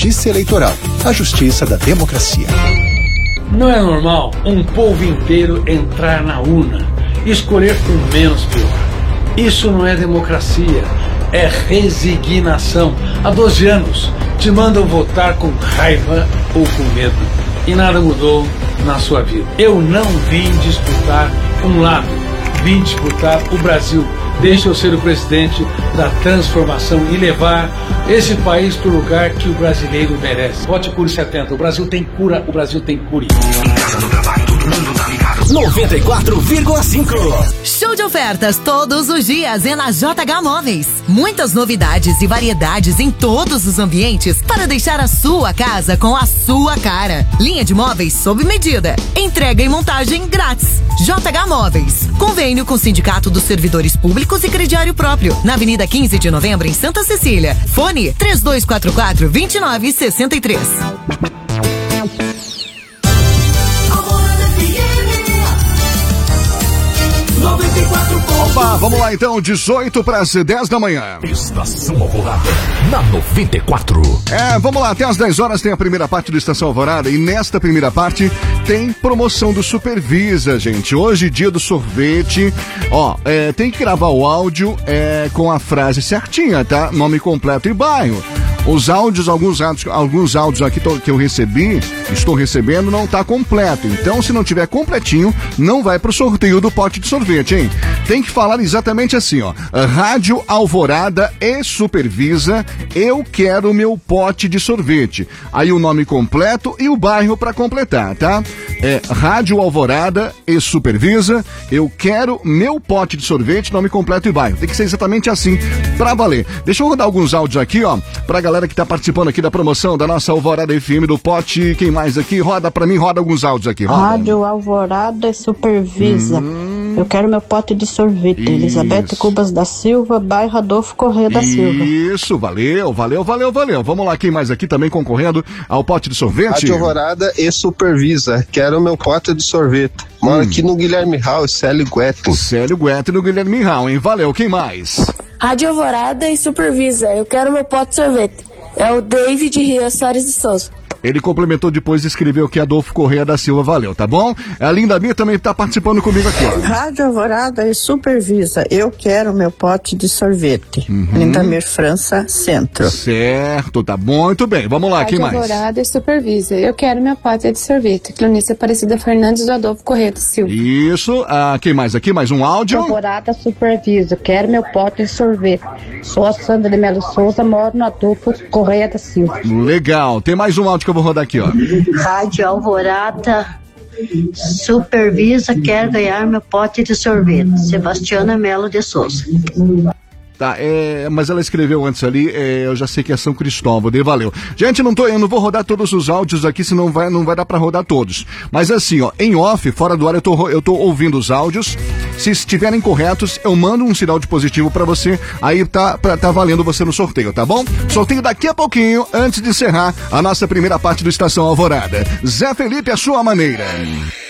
Justiça Eleitoral, a justiça da democracia. Não é normal um povo inteiro entrar na urna e escolher o menos pior. Isso não é democracia, é resignação. Há 12 anos te mandam votar com raiva ou com medo e nada mudou na sua vida. Eu não vim disputar um lado, vim disputar o Brasil. Deixa eu ser o presidente da transformação e levar esse país para o lugar que o brasileiro merece. Vote Cure 70. O Brasil tem cura, o Brasil tem cure. Casa do Trabalho, todo mundo tá ligado. 94,5. Show de ofertas todos os dias é na JH Móveis. Muitas novidades e variedades em todos os ambientes para deixar a sua casa com a sua cara. Linha de móveis sob medida. Entrega e montagem grátis. JH Móveis. Convênio com o Sindicato dos Servidores Públicos e Crediário Próprio. Na Avenida 15 de Novembro, em Santa Cecília. Fone 3244-2963. Opa, vamos lá então, 18 para as 10 da manhã. Estação Alvorada, na 94. Vamos lá, até às 10 horas tem a primeira parte do Estação Alvorada e nesta primeira parte tem promoção do Supervisa, gente. Hoje, dia do sorvete. Tem que gravar o áudio com a frase certinha, tá? Nome completo e bairro. Os áudios, alguns áudios aqui que eu estou recebendo, não tá completo. Então, se não tiver completinho, não vai pro sorteio do pote de sorvete, hein? Tem que falar exatamente assim, ó. Rádio Alvorada e Supervisa, eu quero meu pote de sorvete. Aí o nome completo e o bairro pra completar, tá? Rádio Alvorada e Supervisa, eu quero meu pote de sorvete, nome completo e bairro. Tem que ser exatamente assim, pra valer. Deixa eu rodar alguns áudios aqui, ó, pra galera que tá participando aqui da promoção da nossa Alvorada FM do pote. Quem mais aqui? Roda pra mim, roda alguns áudios aqui. Roda. Rádio Alvorada e Supervisa. Eu quero meu pote de sorvete. Isso. Elizabeth Cubas da Silva, bairro Adolfo Corrêa da Silva. Isso, valeu. Vamos lá, quem mais aqui também concorrendo ao pote de sorvete? Rádio Alvorada e Supervisa. Quero meu pote de sorvete. Moro aqui no Guilherme Hall, Célio Gueto. Célio Gueto no Guilherme Hall, hein? Valeu, quem mais? Rádio Alvorada e Supervisa. Eu quero meu pote de sorvete. É o David Rio Soares de Souza. Ele complementou depois e escreveu que Adolfo Corrêa da Silva, valeu, tá bom? A Linda Bia também tá participando comigo aqui, ó. Rádio Alvorada e Supervisa, eu quero meu pote de sorvete. Linda Mir França, Centro. Certo, tá bom, muito bem, vamos lá, quem mais? Rádio Alvorada e Supervisa, eu quero meu pote de sorvete. Clonice Aparecida Fernandes do Adolfo Corrêa da Silva. Isso, quem mais aqui? Mais um áudio? Alvorada Supervisa, quero meu pote de sorvete. Sou a Sandra de Melo Souza, moro no Adolfo Corrêa da Silva. Legal, tem mais um áudio que eu vou rodar aqui, ó. Rádio Alvorada Supervisa, quero ganhar meu pote de sorvete. Sebastiana Melo de Souza. Tá, mas ela escreveu antes ali, eu já sei que é São Cristóvão, valeu. Gente, eu não vou rodar todos os áudios aqui, senão não vai dar pra rodar todos. Mas assim, ó, em off, fora do ar, eu tô ouvindo os áudios. Se estiverem corretos, eu mando um sinal de positivo pra você, aí tá valendo você no sorteio, tá bom? Sorteio daqui a pouquinho, antes de encerrar a nossa primeira parte do Estação Alvorada. Zé Felipe, a sua maneira.